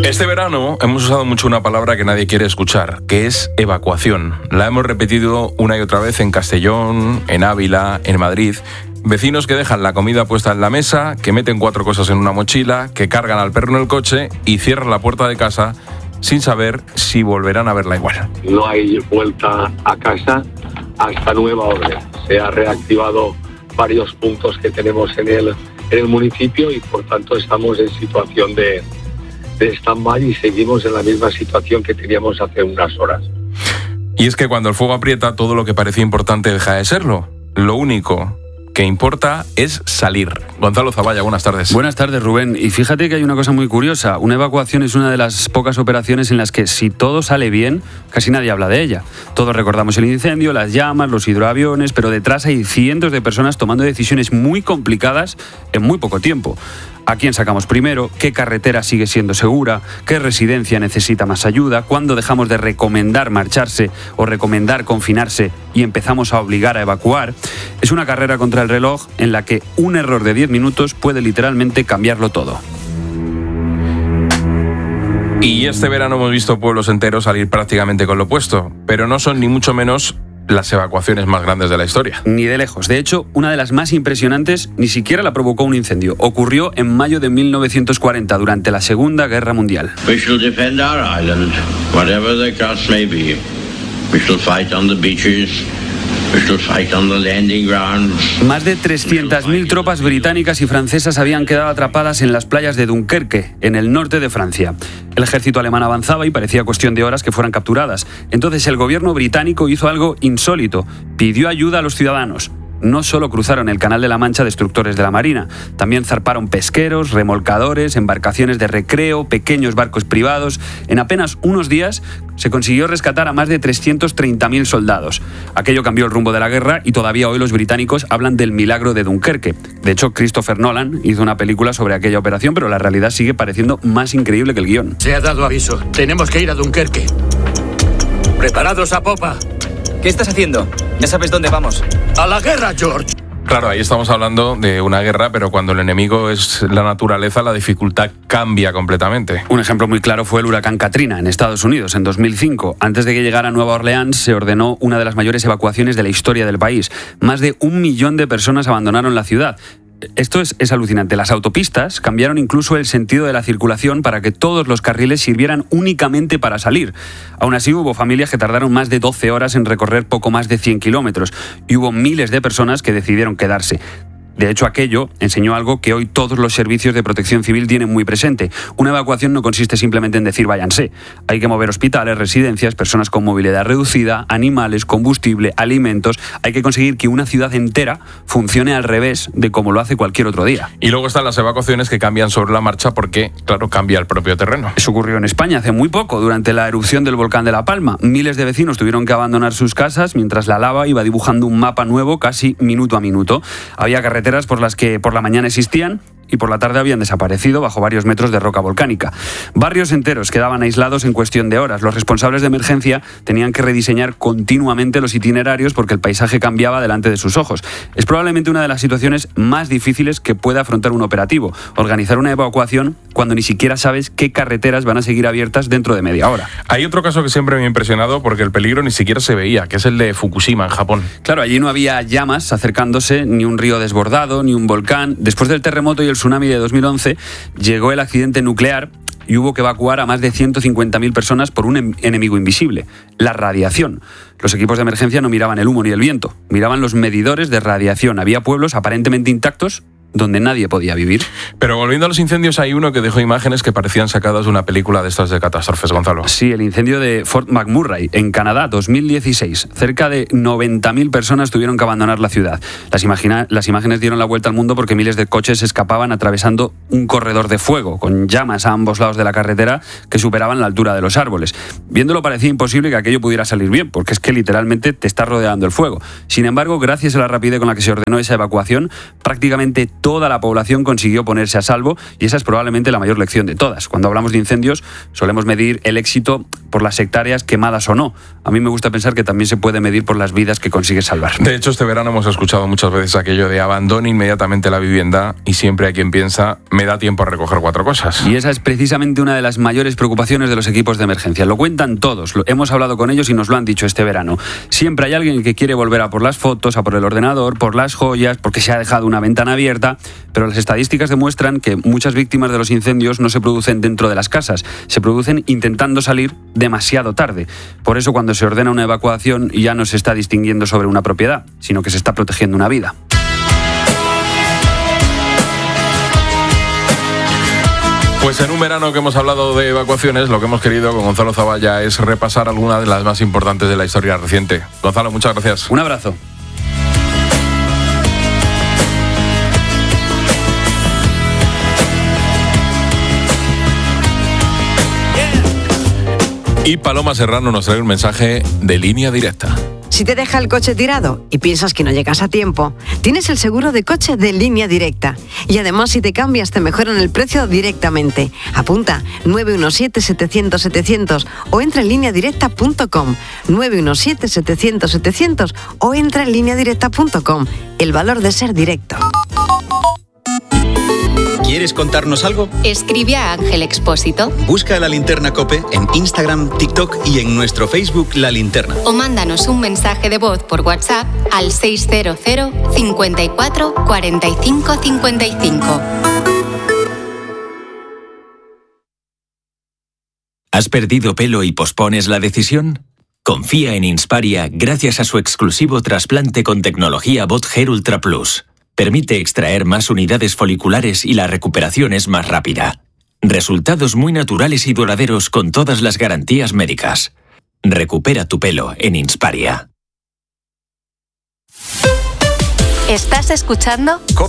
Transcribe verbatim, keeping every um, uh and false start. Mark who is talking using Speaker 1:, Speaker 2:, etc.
Speaker 1: Este verano hemos usado mucho una palabra que nadie quiere escuchar, que es evacuación. La hemos repetido una y otra vez en Castellón, en Ávila, en Madrid. Vecinos que dejan la comida puesta en la mesa, que meten cuatro cosas en una mochila, que cargan al perro en el coche y cierran la puerta de casa sin saber si volverán a verla igual.
Speaker 2: No hay vuelta a casa hasta nueva orden. Se ha reactivado varios puntos que tenemos en el, en el municipio y por tanto estamos en situación de... de stand-by y seguimos en la misma situación que teníamos hace unas horas.
Speaker 1: Y es que cuando el fuego aprieta, todo lo que parecía importante deja de serlo. Lo único que importa es salir. Gonzalo Zavalla, buenas tardes.
Speaker 3: Buenas tardes, Rubén. Y fíjate que hay una cosa muy curiosa. Una evacuación es una de las pocas operaciones en las que, si todo sale bien, casi nadie habla de ella. Todos recordamos el incendio, las llamas, los hidroaviones, pero detrás hay cientos de personas tomando decisiones muy complicadas en muy poco tiempo. ¿A quién sacamos primero? ¿Qué carretera sigue siendo segura? ¿Qué residencia necesita más ayuda? ¿Cuándo dejamos de recomendar marcharse o recomendar confinarse y empezamos a obligar a evacuar? Es una carrera contra el reloj en la que un error de diez minutos puede literalmente cambiarlo todo.
Speaker 1: Y este verano hemos visto pueblos enteros salir prácticamente con lo opuesto, pero no son ni mucho menos las evacuaciones más grandes de la historia.
Speaker 3: Ni de lejos. De hecho, una de las más impresionantes ni siquiera la provocó un incendio. Ocurrió en mayo de mil novecientos cuarenta, durante la Segunda Guerra Mundial.
Speaker 4: We shall defend our island, whatever the cost may be. We shall fight on the beaches. We shall fight on the landing grounds.
Speaker 3: Más de trescientas mil tropas británicas y francesas habían quedado atrapadas en las playas de Dunkerque, en el norte de Francia. El ejército alemán avanzaba y parecía cuestión de horas que fueran capturadas. Entonces el gobierno británico hizo algo insólito. Pidió ayuda a los ciudadanos. No solo cruzaron el Canal de la Mancha destructores de la Marina, también zarparon pesqueros, remolcadores, embarcaciones de recreo, pequeños barcos privados. En apenas unos días se consiguió rescatar a más de trescientos treinta mil soldados. Aquello cambió el rumbo de la guerra y todavía hoy los británicos hablan del milagro de Dunkerque. De hecho, Christopher Nolan hizo una película sobre aquella operación, pero la realidad sigue pareciendo más increíble que el guión.
Speaker 5: Se ha dado aviso. Tenemos que ir a Dunkerque. ¿Preparados a popa?
Speaker 6: ¿Qué estás haciendo? Ya sabes dónde vamos.
Speaker 5: ¡A la guerra, George!
Speaker 1: Claro, ahí estamos hablando de una guerra, pero cuando el enemigo es la naturaleza, la dificultad cambia completamente.
Speaker 3: Un ejemplo muy claro fue el huracán Katrina en Estados Unidos en dos mil cinco. Antes de que llegara a Nueva Orleans, se ordenó una de las mayores evacuaciones de la historia del país. Más de un millón de personas abandonaron la ciudad. Esto es, es alucinante. Las autopistas cambiaron incluso el sentido de la circulación para que todos los carriles sirvieran únicamente para salir. Aún así, hubo familias que tardaron más de doce horas en recorrer poco más de cien kilómetros y hubo miles de personas que decidieron quedarse. De hecho, aquello enseñó algo que hoy todos los servicios de protección civil tienen muy presente. Una evacuación no consiste simplemente en decir váyanse. Hay que mover hospitales, residencias, personas con movilidad reducida, animales, combustible, alimentos. Hay que conseguir que una ciudad entera funcione al revés de como lo hace cualquier otro día.
Speaker 1: Y luego están las evacuaciones que cambian sobre la marcha porque, claro, cambia el propio terreno.
Speaker 3: Eso ocurrió en España hace muy poco, durante la erupción del volcán de La Palma. Miles de vecinos tuvieron que abandonar sus casas mientras la lava iba dibujando un mapa nuevo casi minuto a minuto. Había carreteras por las que por la mañana existían y por la tarde habían desaparecido bajo varios metros de roca volcánica. Barrios enteros quedaban aislados en cuestión de horas. Los responsables de emergencia tenían que rediseñar continuamente los itinerarios porque el paisaje cambiaba delante de sus ojos. Es probablemente una de las situaciones más difíciles que puede afrontar un operativo, organizar una evacuación cuando ni siquiera sabes qué carreteras van a seguir abiertas dentro de media hora.
Speaker 1: Hay otro caso que siempre me ha impresionado porque el peligro ni siquiera se veía, que es el de Fukushima, en Japón.
Speaker 3: Claro, allí no había llamas acercándose, ni un río desbordado, ni un volcán. Después del terremoto y el tsunami de dos mil once, llegó el accidente nuclear y hubo que evacuar a más de ciento cincuenta mil personas por un enemigo invisible, la radiación. Los equipos de emergencia no miraban el humo ni el viento, miraban los medidores de radiación. Había pueblos aparentemente intactos donde nadie podía vivir.
Speaker 1: Pero volviendo a los incendios, hay uno que dejó imágenes que parecían sacadas de una película de estas de catástrofes, Gonzalo.
Speaker 3: Sí, el incendio de Fort McMurray, en Canadá, dos mil dieciséis. Cerca de noventa mil personas tuvieron que abandonar la ciudad. Las, imagina- las imágenes dieron la vuelta al mundo porque miles de coches escapaban atravesando un corredor de fuego, con llamas a ambos lados de la carretera que superaban la altura de los árboles. Viéndolo parecía imposible que aquello pudiera salir bien, porque es que literalmente te está rodeando el fuego. Sin embargo, gracias a la rapidez con la que se ordenó esa evacuación, prácticamente toda la población consiguió ponerse a salvo, y esa es probablemente la mayor lección de todas. Cuando hablamos de incendios solemos medir el éxito por las hectáreas quemadas o no. A mí me gusta pensar que también se puede medir por las vidas que consigues salvar.
Speaker 1: De hecho, este verano hemos escuchado muchas veces aquello de abandone inmediatamente la vivienda, y siempre hay quien piensa, me da tiempo a recoger cuatro cosas.
Speaker 3: Y esa es precisamente una de las mayores preocupaciones de los equipos de emergencia. Lo cuentan todos, lo, hemos hablado con ellos y nos lo han dicho este verano. Siempre hay alguien que quiere volver a por las fotos, a por el ordenador, por las joyas, porque se ha dejado una ventana abierta, pero las estadísticas demuestran que muchas víctimas de los incendios no se producen dentro de las casas, se producen intentando salir demasiado tarde. Por eso, cuando se ordena una evacuación, ya no se está distinguiendo sobre una propiedad, sino que se está protegiendo una vida.
Speaker 1: Pues en un verano que hemos hablado de evacuaciones, lo que hemos querido con Gonzalo Zavalla es repasar algunas de las más importantes de la historia reciente. Gonzalo, muchas gracias.
Speaker 3: Un abrazo.
Speaker 1: Y Paloma Serrano nos trae un mensaje de Línea Directa.
Speaker 7: Si te deja el coche tirado y piensas que no llegas a tiempo, tienes el seguro de coche de Línea Directa. Y además, si te cambias, te mejoran el precio directamente. Apunta nueve uno siete, setecientos, setecientos o entra en línea directa punto com. nueve uno siete, setecientos, setecientos o entra en línea directa punto com. El valor de ser directo.
Speaker 8: ¿Quieres contarnos algo?
Speaker 9: Escribe a Ángel Expósito.
Speaker 8: Busca La Linterna COPE en Instagram, TikTok y en nuestro Facebook La Linterna.
Speaker 9: O mándanos un mensaje de voz por WhatsApp al seis cero cero, cincuenta y cuatro, cuarenta y cinco, cincuenta y cinco.
Speaker 10: ¿Has perdido pelo y pospones la decisión? Confía en Insparia gracias a su exclusivo trasplante con tecnología Bot Hair Ultra Plus. Permite extraer más unidades foliculares y la recuperación es más rápida. Resultados muy naturales y duraderos con todas las garantías médicas. Recupera tu pelo en Insparia.
Speaker 9: ¿Estás escuchando?